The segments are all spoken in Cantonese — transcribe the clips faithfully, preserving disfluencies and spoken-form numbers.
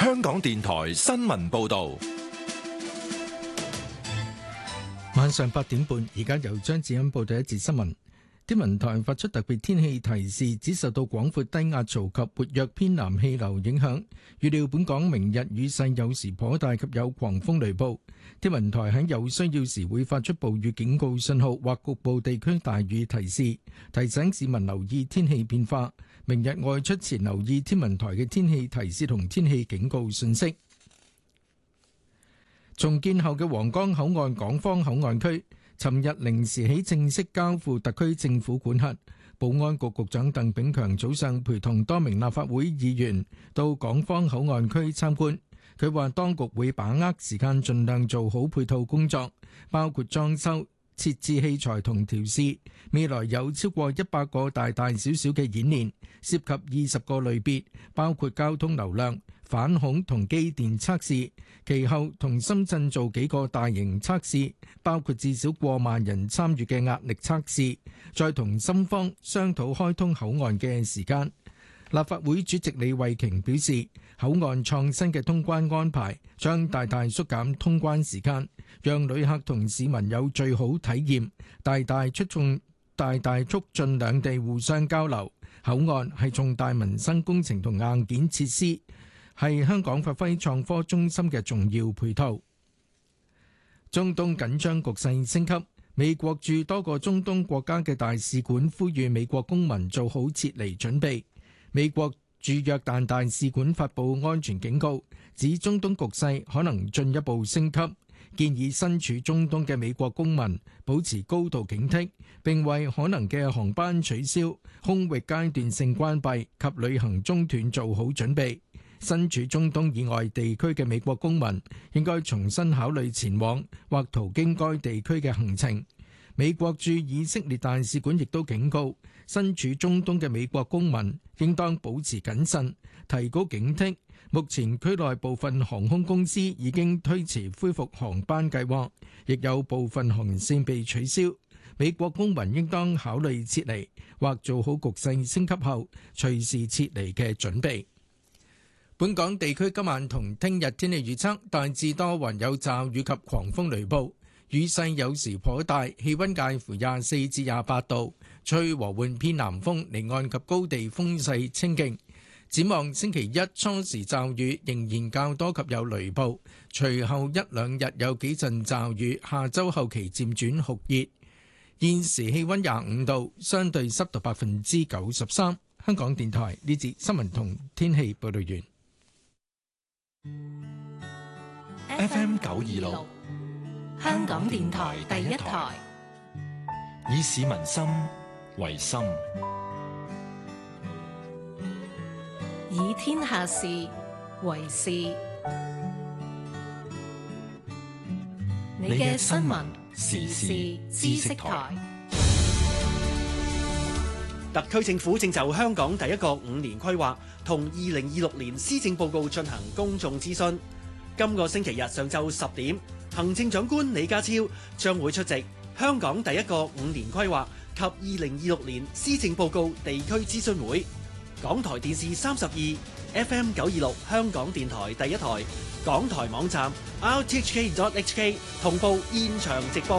香港電台新聞報道。 晚上八點半，而家由張子欣報道一節新聞。天文台發出特別天氣提示，只受到廣闊低壓槽及活躍偏南氣流影響，預料本港明日雨勢有時頗大及有狂風雷暴。天文台喺有需要時會發出暴雨警告信號或局部地區大雨提示，提醒市民留意天氣變化。明日外出前留意天文台嘅天氣提示同天氣警告信息。重建後嘅皇崗口岸港方口岸區尋日零時起正式交付特區政府管轄。保安局局長鄧炳強早上陪同多名立法會議員到港方口岸區參觀。佢話當局會把握時間，盡量做好配套工作，包括裝修、設置器材同調試。未來有超過一百個大大小小嘅演練，涉及二十個類別，包括交通流量、反恐同機電測試。其後同深圳做幾個大型測試，包括至少過萬人參與嘅壓力測試，再同深方商討開通口岸嘅時間。立法會主席李慧瓊表示，口岸創新嘅通關安排將大大縮減通關時間，讓旅客同市民有最好體驗，大大促進大大促進兩地互相交流。口岸係重大民生工程同硬件設施，係香港發揮創科中心嘅重要配套。中東緊張局勢升級，美國駐多個中東國家嘅大使館呼籲美國公民做好撤離準備。美國駐約旦大使館發布安全警告，指中東局勢可能進一步升級，建議身處中東嘅美國公民保持高度警惕，並為可能嘅航班取消、空域階段性關閉及旅行中斷做好準備。身處中東以外地區嘅美國公民應該重新考慮前往或途經該地區嘅行程。美國駐以色列大使館亦都警告，身處中東嘅美國公民應當保持謹慎，提高警惕。目前區內部分航空公司已經推遲恢復航班計劃，亦有部分航線被取消。美國公民應當考慮撤離，或做好局勢升級後隨時撤離嘅準備。本港地區今晚同聽日天氣預測，大致多雲有驟雨及狂風雷暴，雨勢有時頗大，氣溫介乎廿四至廿八度，吹和緩偏南風，離岸及高地風勢清勁。展望星期一初時驟雨仍然較多及有雷暴，隨後一兩日有幾陣驟雨，下周後期漸轉酷熱。現時氣溫廿五度，相對濕度百分之九十三。香港電台呢節新聞同天氣報道完。 F M 九二六， 香港電台第一台， 以市民心為心， 以天下事為事。你嘅新聞時事知識台。 特區政府正就香港第一個五年規劃同二零二六年施政報告進行公眾諮詢。今個星期日上晝十點，行政長官李家超將會出席香港第一個五年規劃及二零二六年施政報告地區諮詢會。港台電視三十二 F M 九二六香港電台第一台，港台網站 r t h k dot h k 同步現場直播。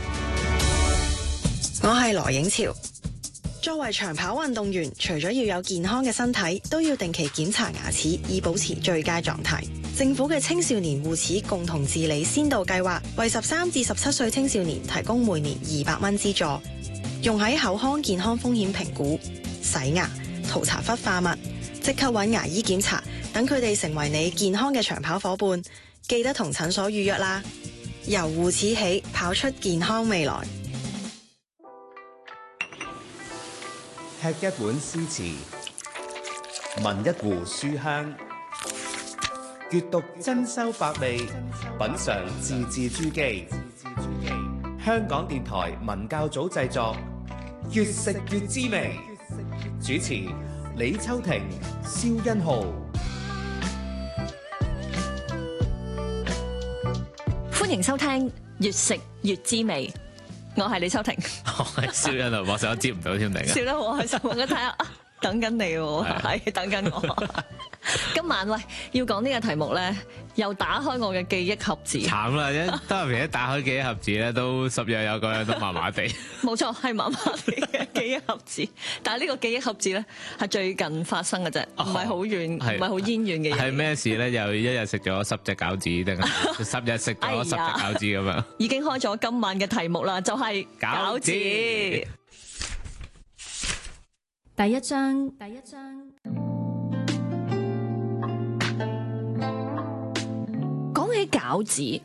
我係羅影潮。作為長跑運動員，除咗要有健康嘅身體，都要定期檢查牙齒，以保持最佳狀態。政府嘅青少年護齒共同治理先導計劃，為十三至十七歲青少年提供每年二百蚊資助，用喺口腔健康風險評估、洗牙、塗搽氟化物、即刻揾牙醫檢查，等佢哋成為你健康嘅長跑伙伴。記得同診所預約啦！由護齒起，跑出健康未來。 吃一碗詩詞，聞一壺書香，閱讀珍饈百味，品嘗字字珠璣。香港電台文教組製作，越食越滋味。主持李秋婷、蕭欣浩。 歡迎收聽《越食越滋味》。我係李秋婷， 我係蕭欣啊！我想接唔到添嚟嘅， 笑得好開心，我睇下等緊你喎，係等緊我。今今晚喂要講呢個題目咧，又打開我嘅記憶盒子。 慘啦！一當然一打開記憶盒子咧，都十樣有個樣都麻麻地。 冇錯，係麻麻地嘅記憶盒子。但係呢個記憶盒子咧，係最近發生嘅啫，唔係好遠，唔係好煙遠嘅嘢。 係咩事咧？又一日食咗十隻餃子，定係十日食咗十隻餃子咁樣？ 已經開咗今晚嘅題目啦，就係餃子。 第一章，第一章。 講起餃子，